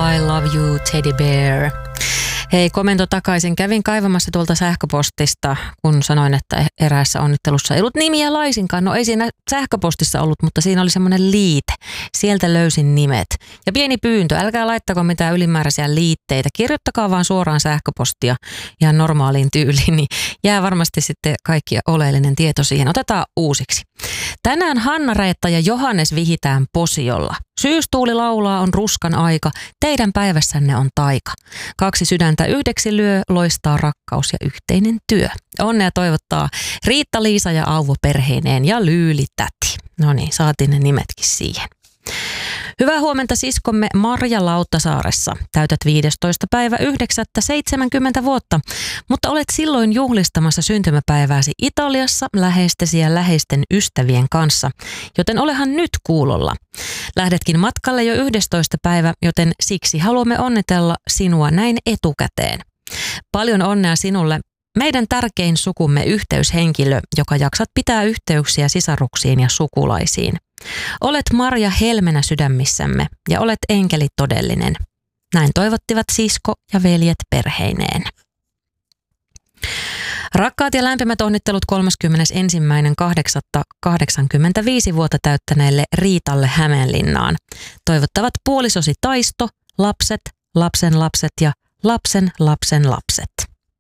I love you, teddy bear. Hei, komento takaisin. Kävin kaivamassa tuolta sähköpostista, kun sanoin, että eräässä onnittelussa ei ollut nimiä laisinkaan. No ei siinä sähköpostissa ollut, mutta siinä oli semmoinen liite. Sieltä löysin nimet. Ja pieni pyyntö, älkää laittako mitään ylimääräisiä liitteitä. Kirjoittakaa vaan suoraan sähköpostia ihan normaaliin tyyliin, niin jää varmasti sitten kaikki oleellinen tieto siihen. Otetaan uusiksi. Tänään Hanna-Reetta ja Johannes vihitään posiolla. Syystuuli laulaa, on ruskan aika, teidän päivässänne on taika. 2 sydäntä yhdeksi lyö, loistaa rakkaus ja yhteinen työ. Onnea toivottaa Riitta-Liisa ja Auvo perheineen ja Lyyli-täti. No niin, saatiin ne nimetkin siihen. Hyvää huomenta siskomme Marja Lauttasaaressa. Täytät 15. päivä 9. 70 vuotta, mutta olet silloin juhlistamassa syntymäpäivääsi Italiassa läheistesi ja läheisten ystävien kanssa, joten olehan nyt kuulolla. Lähdetkin matkalle jo 11. päivä, joten siksi haluamme onnitella sinua näin etukäteen. Paljon onnea sinulle, meidän tärkein sukumme yhteyshenkilö, joka jaksat pitää yhteyksiä sisaruksiin ja sukulaisiin. Olet Marja helmenä sydämissämme ja olet enkeli todellinen. Näin toivottivat sisko ja veljet perheineen. Rakkaat ja lämpimät onnittelut 31.8.85 vuotta täyttäneelle Riitalle Hämeenlinnaan. Toivottavat puolisosi Taisto, lapset, lapsenlapset ja lapsen lapsen lapset.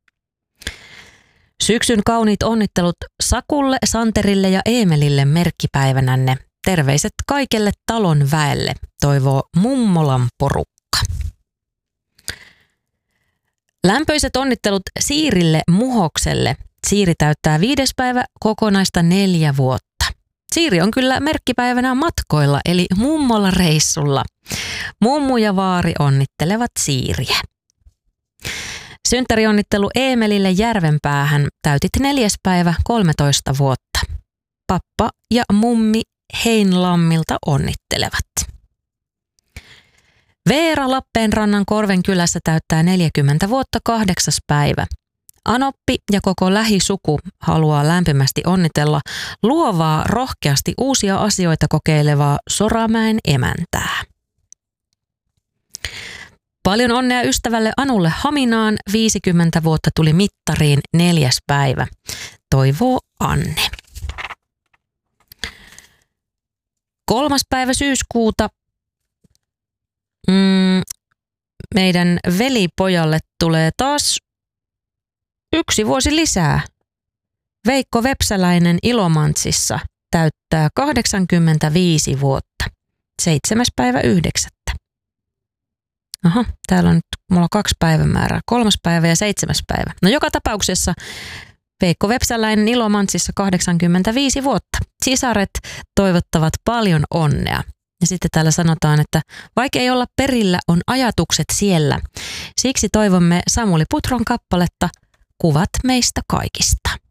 Syksyn kauniit onnittelut Sakulle, Santerille ja Eemelille merkkipäivänänne. Terveiset kaikelle talon väelle, toivoo Mummolan porukka. Lämpöiset onnittelut Siirille Muhokselle. Siiri täyttää 5. päivä kokonaista 4 vuotta. Siiri on kyllä merkkipäivänä matkoilla eli mummolla reissulla. Mummu ja vaari onnittelevat Siiriä. Synttärionnittelua Eemelille Järvenpäähän. Täytit 4. päivä 13 vuotta. Pappa ja mummi Heinlammilta onnittelevat. Veera Lappeenrannan Korvenkylässä täyttää 40 vuotta 8. päivä. Anoppi ja koko lähisuku haluaa lämpimästi onnitella luovaa, rohkeasti uusia asioita kokeilevaa Soramäen emäntää. Paljon onnea ystävälle Anulle Haminaan, 50 vuotta tuli mittariin 4. päivä. Toivoo Anne. 3. päivä syyskuuta meidän velipojalle tulee taas 1 vuosi lisää. Veikko Vepsäläinen Ilomantsissa täyttää 85 vuotta. 7. päivä 9. Aha, täällä on nyt mulla 2 päivämäärää. 3. päivä ja 7. päivä. No joka tapauksessa Veikko Vepsäläinen Ilomantsissa 85 vuotta. Sisaret toivottavat paljon onnea. Ja sitten täällä sanotaan, että vaikka ei olla perillä, on ajatukset siellä. Siksi toivomme Samuli Putron kappaletta Kuvat meistä kaikista.